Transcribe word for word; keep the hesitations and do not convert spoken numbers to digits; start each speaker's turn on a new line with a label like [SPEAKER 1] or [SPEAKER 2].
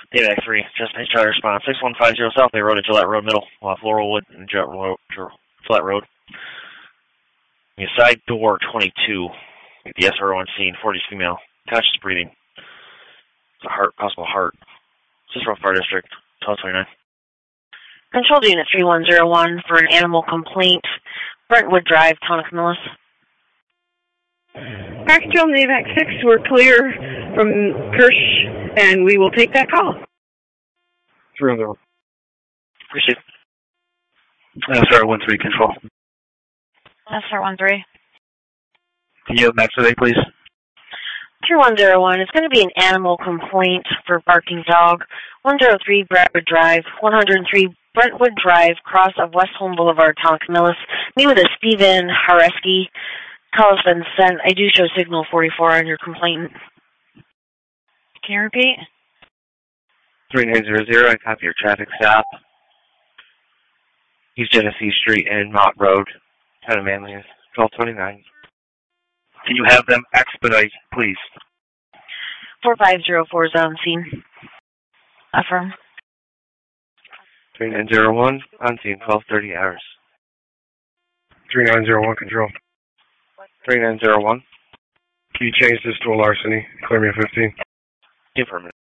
[SPEAKER 1] Data X three, just H I response. six one five zero South Bay Road at Gillette Road Middle, off Laurelwood and Gillette Road. Your side door twenty-two. The S R O on scene, forties female. Conscious breathing. It's a heart, possible heart. Cicero Fire District, twelve twenty-nine.
[SPEAKER 2] Control to Unit three one zero one for an animal complaint. Brentwood Drive, Town of Camillus.
[SPEAKER 3] Back Control, Navac six, we're clear from Kirsch, and we will take that call.
[SPEAKER 4] three one zero.
[SPEAKER 1] Appreciate it.
[SPEAKER 4] S R one three, control.
[SPEAKER 2] S R one three.
[SPEAKER 4] Can you have max today, please?
[SPEAKER 2] three one zero one. It's going to be an animal complaint for barking dog. one oh three Brentwood Drive, one oh three Brentwood Drive, cross of West Holm Boulevard, Town of Camillus. Meet with a Stephen Hareski. Call has been sent. I do show signal forty-four on your complaint. Can you repeat?
[SPEAKER 4] three nine zero zero, I copy your traffic stop. East Genesee Street and Mott Road, Town of Manlius, twelve twenty-nine. Can you have them expedite, please?
[SPEAKER 2] four five zero four is on scene. Affirm.
[SPEAKER 4] three nine zero one, on scene, twelve thirty hours.
[SPEAKER 5] three nine zero one, control.
[SPEAKER 4] three nine zero one.
[SPEAKER 5] Can you change this to a larceny? Clear me a fifteen.
[SPEAKER 4] Affirmative.